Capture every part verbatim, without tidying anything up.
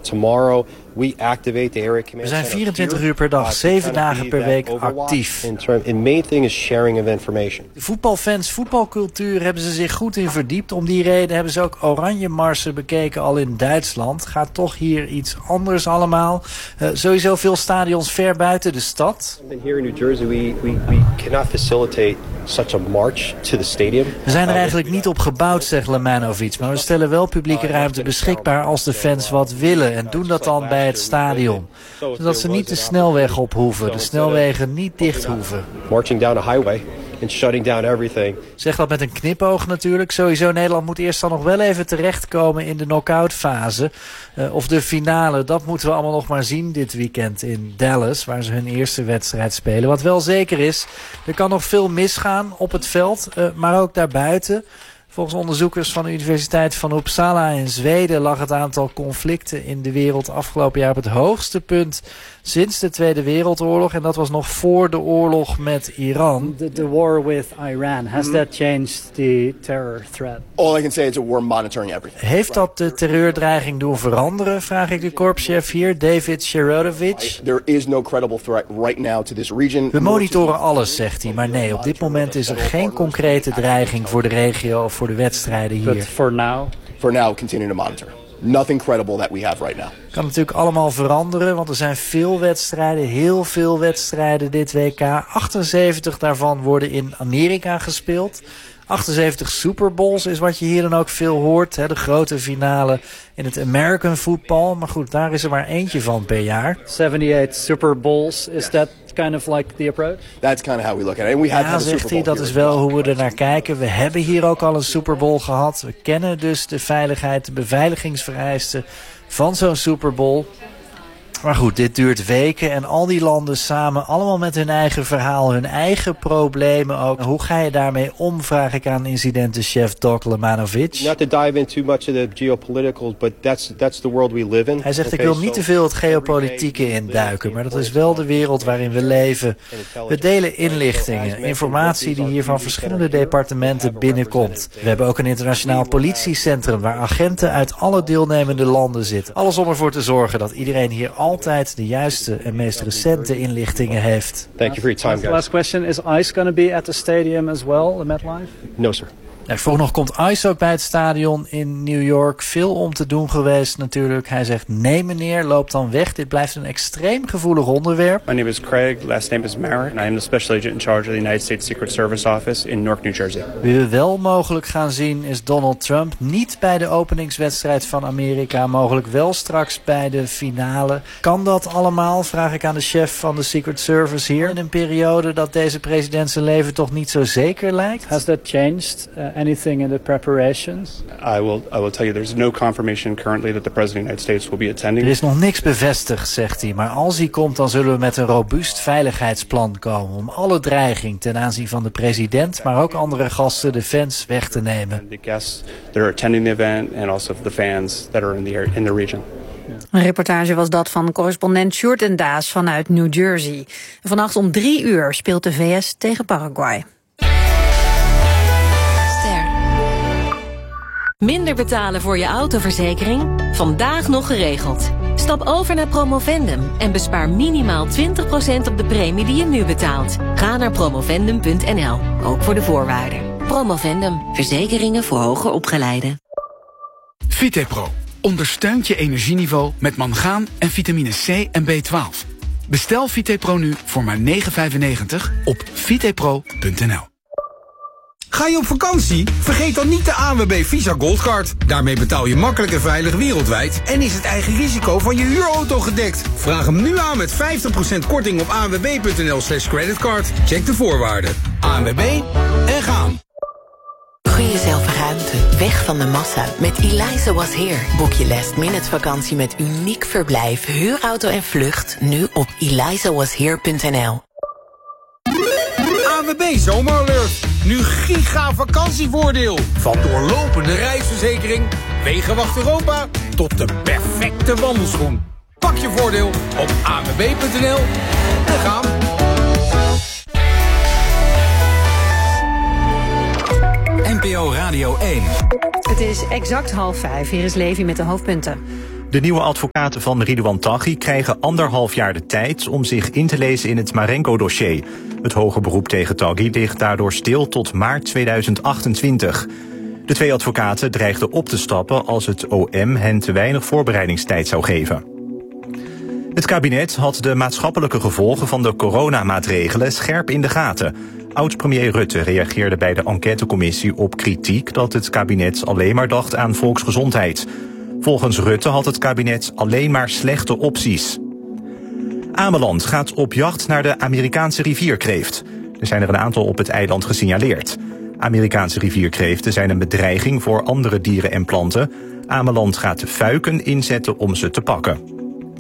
Tomorrow we activate the area command. We zijn vierentwintig uur per dag, zeven dagen per week actief. The main thing is sharing of information. De voetbalfans, voetbalcultuur hebben ze zich goed in verdiept. Om die reden hebben ze ook Oranje Marsen bekeken al in Duitsland. Gaat toch hier iets anders allemaal. Uh, sowieso veel stadions ver buiten de stad. Here in New Jersey we, we, we cannot facilitate such a march to the stadium. We zijn er eigenlijk niet op gebouwd, zegt Lemanovic. Maar we stellen wel publieke ruimte beschikbaar als de fans wat willen. En doen dat dan bij het stadion. Zodat ze niet de snelweg op hoeven. De snelwegen niet dicht hoeven. Marching down a highway and shutting down everything. Zeg dat met een knipoog natuurlijk. Sowieso, Nederland moet eerst dan nog wel even terechtkomen in de knock-out fase. Uh, of de finale, dat moeten we allemaal nog maar zien dit weekend in Dallas. Waar ze hun eerste wedstrijd spelen. Wat wel zeker is, er kan nog veel misgaan op het veld. Uh, maar ook daarbuiten. Volgens onderzoekers van de Universiteit van Uppsala in Zweden lag het aantal conflicten in de wereld afgelopen jaar op het hoogste punt sinds de Tweede Wereldoorlog. En dat was nog voor de oorlog met Iran. The, the war with Iran, has that changed the terror threat? All I can say is that we're monitoring everything. Heeft dat de terreurdreiging doen veranderen, vraag ik de korpschef hier, David Sherodovic. There is no credible threat right now to this region. We monitoren alles, zegt hij, maar nee, op dit moment is er geen concrete dreiging voor de regio of voor de wedstrijden hier. But for now? For now, continue to monitor. Nothing credible that we have right now. Kan natuurlijk allemaal veranderen, want er zijn veel wedstrijden, heel veel wedstrijden dit W K. achtenzeventig daarvan worden in Amerika gespeeld. achtenzeventig Super Bowls is wat je hier dan ook veel hoort. Hè, de grote finale in het American football. Maar goed, daar is er maar eentje van per jaar. seventy-eight Super Bowls, is that kind of like the approach? That's kind of how we look at it. And we have ja, zegt hij, dat is wel hoe we er naar kijken. We hebben hier ook al een Super Bowl gehad. We kennen dus de veiligheid, de beveiligingsvereisten van zo'n Super Bowl. Maar goed, dit duurt weken en al die landen samen, allemaal met hun eigen verhaal, hun eigen problemen ook. Hoe ga je daarmee om, vraag ik aan incidentenchef Doc Lemanovic. Not to dive in too much of the geopolitical, but that's that's the world we live in. Hij zegt, ik wil niet te veel het geopolitieke induiken, maar dat is wel de wereld waarin we leven. We delen inlichtingen, informatie die hier van verschillende departementen binnenkomt. We hebben ook een internationaal politiecentrum waar agenten uit alle deelnemende landen zitten. Alles om ervoor te zorgen dat iedereen hier al altijd de juiste en meest recente inlichtingen heeft. Thank you for your time, guys. Last question, is ICE going to be at the stadium as well, the MetLife? No, sir. Ja, vroeg nog, komt ICE ook bij het stadion in New York? Veel om te doen geweest natuurlijk. Hij zegt, nee meneer, loop dan weg. Dit blijft een extreem gevoelig onderwerp. My name is Craig, last name is Merritt. And I am the special agent in charge of the United States Secret Service Office in Newark, New Jersey. Wie we wel mogelijk gaan zien is Donald Trump. Niet bij de openingswedstrijd van Amerika. Mogelijk wel straks bij de finale. Kan dat allemaal, vraag ik aan de chef van de Secret Service hier. In een periode dat deze president zijn leven toch niet zo zeker lijkt? Has that changed? Uh, anything in the preparations? I will I will tell you there's no confirmation currently that the president of the United States will be attending. Er is nog niks bevestigd, zegt hij. Maar als hij komt, dan zullen we met een robuust veiligheidsplan komen om alle dreiging ten aanzien van de president, maar ook andere gasten, de fans, weg te nemen. The guests that are attending the event and also the fans that are in the in the region. Een reportage was dat van correspondent Sjoerd en Daas vanuit New Jersey. Vannacht om drie uur speelt de V S tegen Paraguay. Minder betalen voor je autoverzekering? Vandaag nog geregeld. Stap over naar Promovendum en bespaar minimaal twintig procent op de premie die je nu betaalt. Ga naar promovendum punt n l, ook voor de voorwaarden. Promovendum, verzekeringen voor hoger opgeleiden. Vitepro ondersteunt je energieniveau met mangaan en vitamine C en B twaalf. Bestel Vitepro nu voor maar negen euro vijfennegentig op vitepro punt n l. Ga je op vakantie? Vergeet dan niet de A N W B Visa Goldcard. Daarmee betaal je makkelijk en veilig wereldwijd en is het eigen risico van je huurauto gedekt. Vraag hem nu aan met vijftig procent korting op a n w b punt n l slash creditcard. Check de voorwaarden. A N W B en gaan. Gun jezelf ruimte, weg van de massa. Met Eliza Was Here boek je last minute vakantie met uniek verblijf, huurauto en vlucht nu op eliza was here punt n l. A N W B Zomeralert. Nu giga vakantievoordeel. Van doorlopende reisverzekering, Wegenwacht Europa tot de perfecte wandelschoen. Pak je voordeel op a n w b punt n l. We gaan. N P O Radio één. Het is exact half vijf. Hier is Levi met de hoofdpunten. De nieuwe advocaten van Ridouan Taghi krijgen anderhalf jaar de tijd om zich in te lezen in het Marengo-dossier. Het hoger beroep tegen Taghi ligt daardoor stil tot maart tweeduizend achtentwintig. De twee advocaten dreigden op te stappen als het O M hen te weinig voorbereidingstijd zou geven. Het kabinet had de maatschappelijke gevolgen van de coronamaatregelen scherp in de gaten. Oud-premier Rutte reageerde bij de enquêtecommissie op kritiek dat het kabinet alleen maar dacht aan volksgezondheid. Volgens Rutte had het kabinet alleen maar slechte opties. Ameland gaat op jacht naar de Amerikaanse rivierkreeft. Er zijn er een aantal op het eiland gesignaleerd. Amerikaanse rivierkreeften zijn een bedreiging voor andere dieren en planten. Ameland gaat fuiken inzetten om ze te pakken.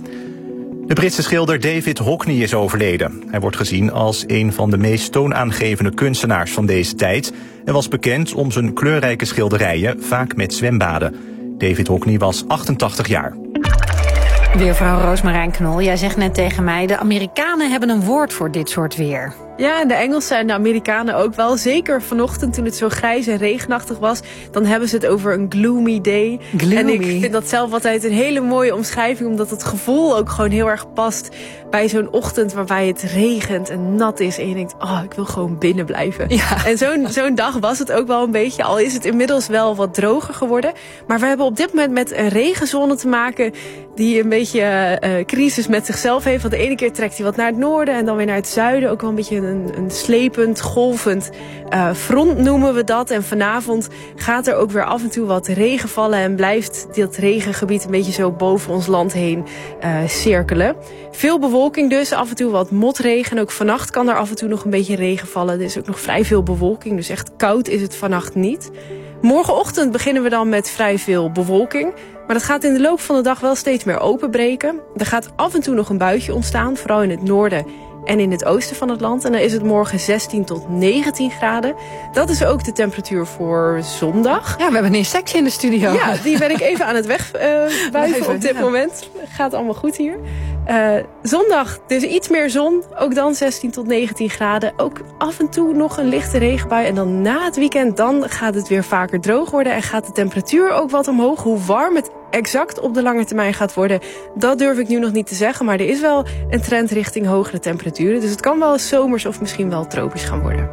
De Britse schilder David Hockney is overleden. Hij wordt gezien als een van de meest toonaangevende kunstenaars van deze tijd en was bekend om zijn kleurrijke schilderijen, vaak met zwembaden. David Hockney was achtentachtig jaar. Weervrouw Roosmarijn Knol, jij zegt net tegen mij, de Amerikanen hebben een woord voor dit soort weer. Ja, en de Engelsen en de Amerikanen ook wel. Zeker vanochtend toen het zo grijs en regenachtig was. Dan hebben ze het over een gloomy day. Gloomy. En ik vind dat zelf altijd een hele mooie omschrijving. Omdat het gevoel ook gewoon heel erg past bij zo'n ochtend waarbij het regent en nat is. En je denkt, oh, ik wil gewoon binnen blijven. Ja. En zo'n zo'n dag was het ook wel een beetje. Al is het inmiddels wel wat droger geworden. Maar we hebben op dit moment met een regenzone te maken die een beetje uh, crisis met zichzelf heeft. Want de ene keer trekt hij wat naar het noorden en dan weer naar het zuiden. Ook wel een beetje een, een slepend, golvend uh, front noemen we dat. En vanavond gaat er ook weer af en toe wat regen vallen en blijft dat regengebied een beetje zo boven ons land heen uh, cirkelen. Veel bewolking dus, af en toe wat motregen. Ook vannacht kan er af en toe nog een beetje regen vallen. Er is ook nog vrij veel bewolking, dus echt koud is het vannacht niet. Morgenochtend beginnen we dan met vrij veel bewolking. Maar dat gaat in de loop van de dag wel steeds meer openbreken. Er gaat af en toe nog een buitje ontstaan, vooral in het noorden en in het oosten van het land. En dan is het morgen zestien tot negentien graden. Dat is ook de temperatuur voor zondag. Ja, we hebben een insectje in de studio. Ja, die ben ik even aan het wegbuiven uh, op dit ja. moment. Gaat allemaal goed hier. Uh, zondag, dus iets meer zon. Ook dan zestien tot negentien graden. Ook af en toe nog een lichte regenbui. En dan na het weekend, dan gaat het weer vaker droog worden. En gaat de temperatuur ook wat omhoog. Hoe warm het exact op de lange termijn gaat worden, dat durf ik nu nog niet te zeggen. Maar er is wel een trend richting hogere temperaturen. Dus het kan wel zomers of misschien wel tropisch gaan worden.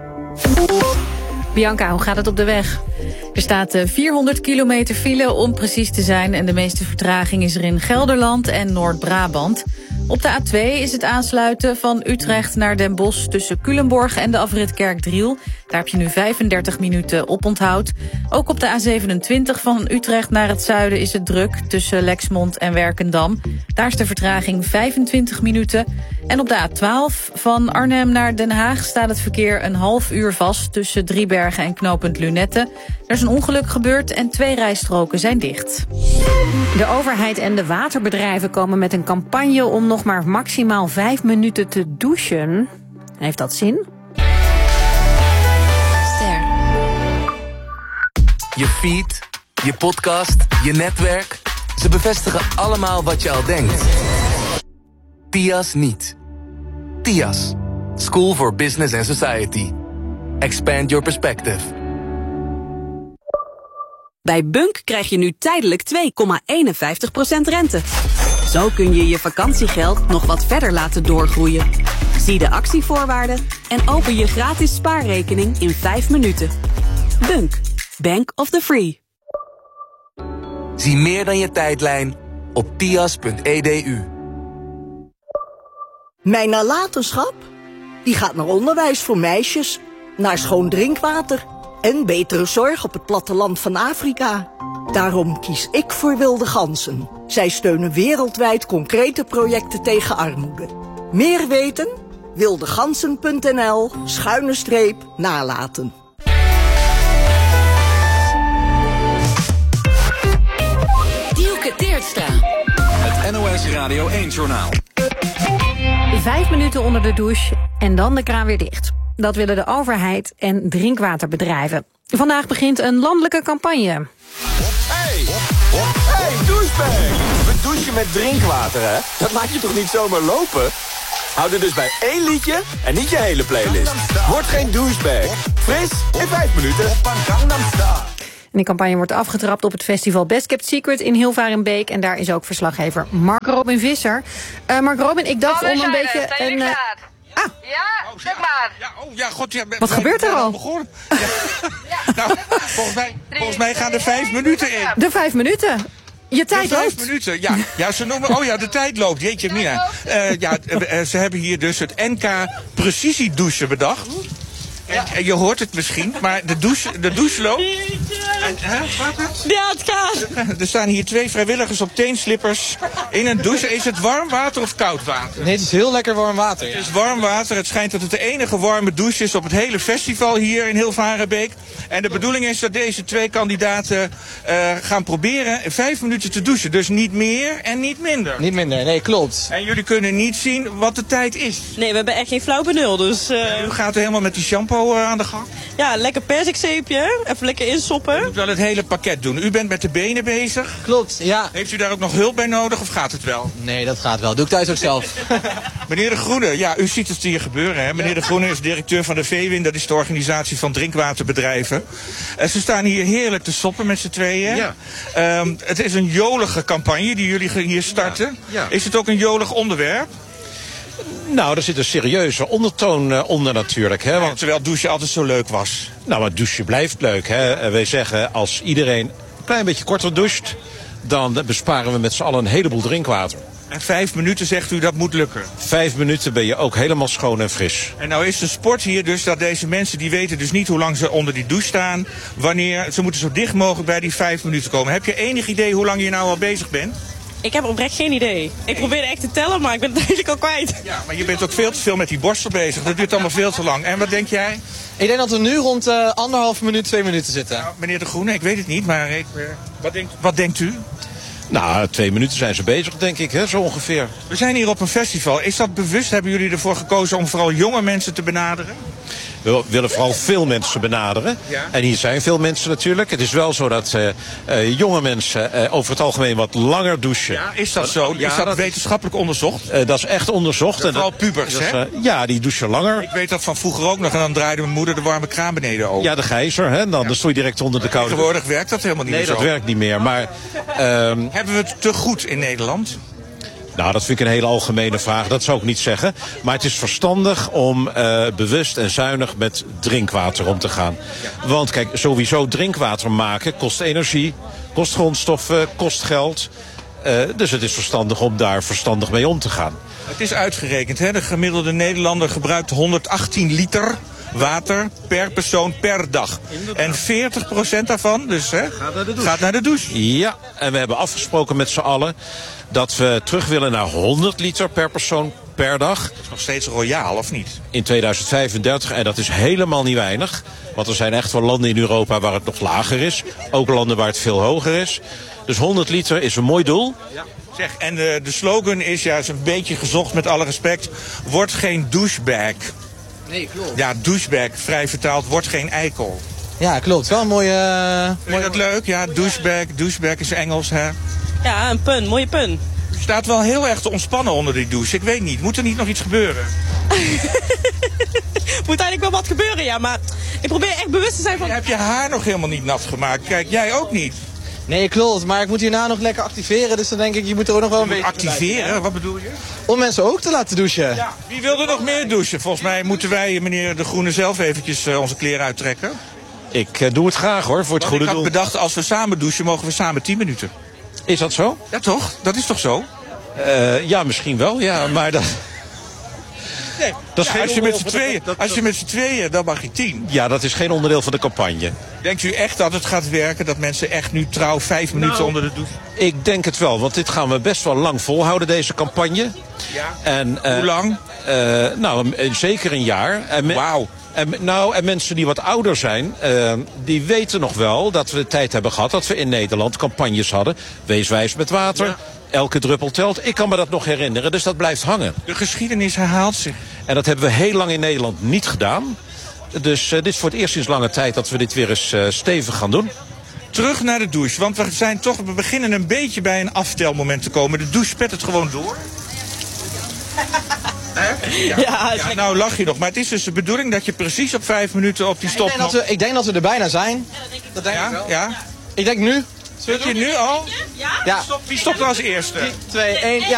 Bianca, hoe gaat het op de weg? Er staat vierhonderd kilometer file om precies te zijn. En de meeste vertraging is er in Gelderland en Noord-Brabant. Op de A twee is het aansluiten van Utrecht naar Den Bosch tussen Culemborg en de afrit Kerkdriel. Daar heb je nu vijfendertig minuten oponthoud. Ook op de A zevenentwintig van Utrecht naar het zuiden is het druk tussen Lexmond en Werkendam. Daar is de vertraging vijfentwintig minuten. En op de A twaalf van Arnhem naar Den Haag staat het verkeer een half uur vast tussen Driebergen en knooppunt Lunette. Er is een ongeluk gebeurd en twee rijstroken zijn dicht. De overheid en de waterbedrijven komen met een campagne om nog maar maximaal vijf minuten te douchen. Heeft dat zin? Ster. Je feed, je podcast, je netwerk. Ze bevestigen allemaal wat je al denkt. T I A S niet. T I A S. School for Business and Society. Expand your perspective. Bij Bunk krijg je nu tijdelijk twee komma eenenvijftig procent rente. Zo kun je je vakantiegeld nog wat verder laten doorgroeien. Zie de actievoorwaarden en open je gratis spaarrekening in vijf minuten. Bunk. Bank of the Free. Zie meer dan je tijdlijn op tias punt e d u. Mijn nalatenschap? Die gaat naar onderwijs voor meisjes, naar schoon drinkwater en betere zorg op het platteland van Afrika. Daarom kies ik voor Wilde Ganzen. Zij steunen wereldwijd concrete projecten tegen armoede. Meer weten? wildegansen punt n l schuine streep nalaten. Dielke Teertstra. Het N O S Radio één-journaal. Vijf minuten onder de douche en dan de kraan weer dicht. Dat willen de overheid en drinkwaterbedrijven. Vandaag begint een landelijke campagne. Hey, hey, douchebag! We douchen met drinkwater, hè? Dat laat je toch niet zomaar lopen? Houd er dus bij één liedje en niet je hele playlist. Word geen douchebag. Fris in vijf minuten. En die campagne wordt afgetrapt op het festival Best Kept Secret in Hilvarenbeek. En daar is ook verslaggever Mark Robin Visser. Uh, Mark Robin, ik dacht oh, om een zijn beetje... Er, zijn een, uh, Ah. Ja, zeg maar. Ja, oh, ja, god, ja, Wat gebeurt er al? al ja. Ja. Nou, volgens mij, volgens mij gaan er vijf minuten in. De vijf minuten. Je tijd de vijf loopt. minuten, ja. Ja, ze noemen... Oh ja, de tijd loopt. Jeetje, Mina. Uh, ja, uh, ze hebben hier dus het N K Precisiedouchen bedacht. En, en je hoort het misschien, maar de douche, de douche loopt. En, hè, wat het? Ja, het gaat. Er staan hier twee vrijwilligers op teenslippers in een douche. Is het warm water of koud water? Nee, het is heel lekker warm water. Het is warm water. Het schijnt dat het de enige warme douche is op het hele festival hier in Hilvarenbeek. En de bedoeling is dat deze twee kandidaten uh, gaan proberen vijf minuten te douchen. Dus niet meer en niet minder. Niet minder, nee, klopt. En jullie kunnen niet zien wat de tijd is. Nee, we hebben echt geen flauw benul, dus... Uh... U gaat er helemaal met die shampoo uh, aan de gang? Ja, lekker perzikzeepje. Even lekker insoppen. U moet wel het hele pakket doen. U bent met de benen bezig. Klopt, ja. Heeft u daar ook nog hulp bij nodig of gaat het wel? Nee, dat gaat wel. Doe ik thuis ook zelf. Meneer De Groene, ja, u ziet het hier gebeuren, hè? Meneer De Groene is directeur van de VEWIN, dat is de organisatie van drinkwaterbedrijven. Uh, ze staan hier heerlijk te soppen met z'n tweeën. Ja. Um, het is een jolige campagne die jullie hier starten. Ja. Ja. Is het ook een jolig onderwerp? Nou, er zit een serieuze ondertoon uh, onder natuurlijk. Hè, want... Terwijl douchen altijd zo leuk was. Nou, maar douchen blijft leuk. Hè. Uh, wij zeggen, als iedereen een klein beetje korter doucht, dan besparen we met z'n allen een heleboel drinkwater. En vijf minuten zegt u dat moet lukken? Vijf minuten ben je ook helemaal schoon en fris. En nou is de sport hier dus dat deze mensen die weten dus niet hoe lang ze onder die douche staan. Wanneer, ze moeten zo dicht mogelijk bij die vijf minuten komen. Heb je enig idee hoe lang je nou al bezig bent? Ik heb oprecht geen idee. Ik probeerde echt te tellen, maar ik ben het eigenlijk al kwijt. Ja, maar je bent ook veel te veel met die borstel bezig. Dat duurt allemaal veel te lang. En wat denk jij? Ik denk dat we nu rond uh, anderhalf minuut, twee minuten zitten. Nou, meneer De Groene, ik weet het niet, maar ik, uh, wat, denkt, wat denkt u? Nou, twee minuten zijn ze bezig, denk ik, hè, zo ongeveer. We zijn hier op een festival. Is dat bewust? Hebben jullie ervoor gekozen om vooral jonge mensen te benaderen? We willen vooral veel mensen benaderen. Ja. En hier zijn veel mensen natuurlijk. Het is wel zo dat uh, uh, jonge mensen uh, over het algemeen wat langer douchen. Ja, is dat zo? Ja, is dat, dat wetenschappelijk onderzocht? Uh, dat is echt onderzocht. En vooral pubers, dat, hè? Uh, ja, die douchen langer. Ik weet dat van vroeger ook nog. En dan draaide mijn moeder de warme kraan beneden open. Ja, de gijzer, hè? Dan, ja. dan stond je direct onder de koude. Tegenwoordig werkt dat helemaal niet nee, meer zo. Nee, dat werkt niet meer. Maar, um, hebben we het te goed in Nederland? Nou, dat vind ik een hele algemene vraag. Dat zou ik niet zeggen. Maar het is verstandig om uh, bewust en zuinig met drinkwater om te gaan. Want kijk, sowieso drinkwater maken kost energie, kost grondstoffen, kost geld. Uh, dus het is verstandig om daar verstandig mee om te gaan. Het is uitgerekend, hè? De gemiddelde Nederlander gebruikt honderdachttien liter water per persoon per dag. Inderdaad. En veertig procent daarvan dus, hè, gaat, naar de douche. gaat naar de douche. Ja, en we hebben afgesproken met z'n allen dat we terug willen naar honderd liter per persoon per dag. Dat is nog steeds royaal, of niet? In tweeduizend vijfendertig, en dat is helemaal niet weinig. Want er zijn echt wel landen in Europa waar het nog lager is. Ook landen waar het veel hoger is. Dus honderd liter is een mooi doel. Ja. Zeg, en de, de slogan is, ja, is een beetje gezocht met alle respect. Word geen douchebag. Nee, klopt. Ja, douchebag, vrij vertaald, wordt geen eikel. Ja, klopt. Wel een mooie... Uh, Vind je dat leuk? Ja, douchebag. Douchebag is Engels, hè? Ja, een pun. Mooie pun. Je staat wel heel erg te ontspannen onder die douche. Ik weet niet. Moet er niet nog iets gebeuren? Moet eigenlijk wel wat gebeuren, ja. Maar ik probeer echt bewust te zijn van... Je hebt je haar nog helemaal niet nat gemaakt. Kijk, jij ook niet. Nee, klopt. Maar ik moet hierna nog lekker activeren. Dus dan denk ik, je moet er ook nog wel een beetje... Activeren? Blijven. Wat bedoel je? Om mensen ook te laten douchen. Ja. Wie wil er nog meer douchen? Volgens mij moeten wij, meneer De Groene, zelf eventjes uh, onze kleren uittrekken. Ik uh, doe het graag, hoor, voor het goede doel. Ik had bedacht, als we samen douchen, mogen we samen tien minuten. Is dat zo? Ja, toch? Dat is toch zo? Uh, ja, misschien wel, ja. Maar dat... Nee, dat is ja, als, je met z'n tweeën, dat, als je met z'n tweeën, dan mag je tien. Ja, dat is geen onderdeel van de campagne. Denkt u echt dat het gaat werken, dat mensen echt nu trouw vijf minuten nou, onder de douche? Ik denk het wel, want dit gaan we best wel lang volhouden, deze campagne. Ja, en, uh, hoe lang? Uh, nou, zeker een jaar. Wauw. En, nou, en mensen die wat ouder zijn, uh, die weten nog wel dat we de tijd hebben gehad dat we in Nederland campagnes hadden. Wees wijs met water. Ja. Elke druppel telt. Ik kan me dat nog herinneren, dus dat blijft hangen. De geschiedenis herhaalt zich. En dat hebben we heel lang in Nederland niet gedaan. Dus uh, dit is voor het eerst sinds lange tijd dat we dit weer eens uh, stevig gaan doen. Terug naar de douche, want we zijn toch, we beginnen een beetje bij een aftelmoment te komen. De douche pet het gewoon door. Ja, ja, ja, nou lach je nog. Maar het is dus de bedoeling dat je precies op vijf minuten op die stop... Ik denk dat we, ik denk dat we er bijna zijn. Ja, dat denk ik Dat denk ja? ik wel. Ja? Ik denk nu. Zit je nu al? Ja. Wie stopt er als eerste? drie, twee, één, ja.